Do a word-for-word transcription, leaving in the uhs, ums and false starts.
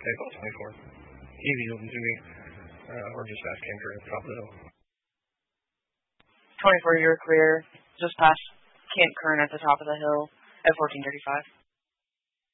April twenty-fourth. Easy open to me. Uh, or just ask Anchor at the top of the hill. twenty-four year clear, just past Camp Kern at the top of the hill at fourteen thirty-five.